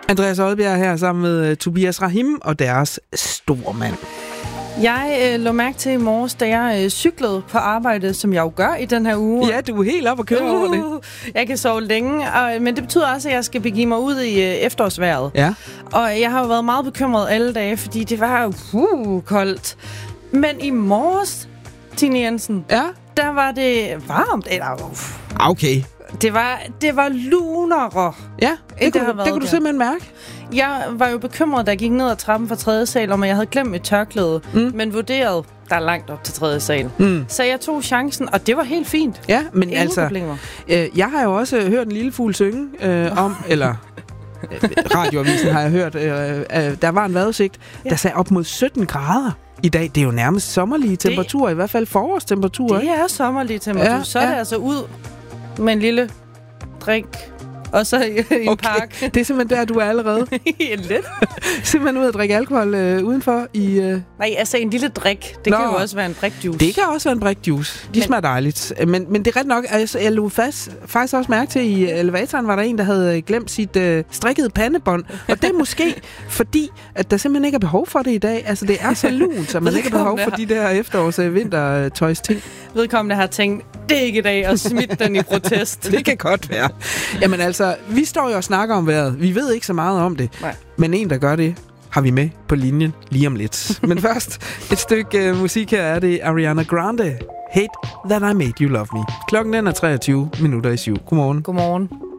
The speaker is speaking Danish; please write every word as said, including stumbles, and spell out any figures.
Andreas Odbjerg her sammen med uh, Tobias Rahim og deres stormand. Jeg øh, lå mærke til i morges, da jeg øh, cyklede på arbejde, som jeg jo gør i den her uge. Ja, du er helt op og køre uh, over det. Jeg kan sove længe, og, men det betyder også, at jeg skal begive mig ud i øh, efterårsvejret. Ja. Og jeg har jo været meget bekymret alle dage, fordi det var jo uh, koldt. Men i morges, Tine Jensen, ja. der var det varmt. Eller, uff. Okay. Det var, det var lunere. Ja, det, det, kunne, det kunne du simpelthen mærke. Jeg var jo bekymret, da jeg gik ned ad trappen fra tredje sal, om at jeg havde glemt mit tørklæde, mm. men vurderede, der er langt op til tredje sal. Mm. Så jeg tog chancen, og det var helt fint. Ja, men Ingen altså, øh, jeg har jo også hørt en lille fugl synge øh, om, eller øh, radioavisen har jeg hørt, øh, øh, der var en vejrudsigt, ja. der sagde op mod sytten grader. I dag, det er jo nærmest sommerlige temperaturer, det, i hvert fald forårstemperaturer. Det er sommerlige temperaturer. Ja, så er ja. det altså ud med en lille drink, og så i, i en okay. park. Det er simpelthen der, du er allerede. Lidt. Simpelthen ud at drikke alkohol øh, udenfor i... Øh... Nej, altså en lille drik. Det Nå, kan jo også være en brikjuice. Det kan også være en brikjuice. De men... smager dejligt. Men, men det er ret nok, altså, jeg lå fast, faktisk også mærke til, i elevatoren var der en, der havde glemt sit øh, strikkede pandebånd. Og det er måske fordi, at der simpelthen ikke er behov for det i dag. Altså, det er så lunt, så man ikke har behov for de der efterårs- og vintertøjs ting. Vedkommende har tænkt, det er ikke i dag, og smidt den i protest. Det kan godt være. Jamen altså, vi står jo og snakker om vejret. Vi ved ikke så meget om det. Nej. Men en, der gør det, har vi med på linjen lige om lidt. Men først et stykke uh, musik her er det Ariana Grande. Hate That I Made You Love Me. Klokken den er treogtyve minutter i syv. Godmorgen. Godmorgen.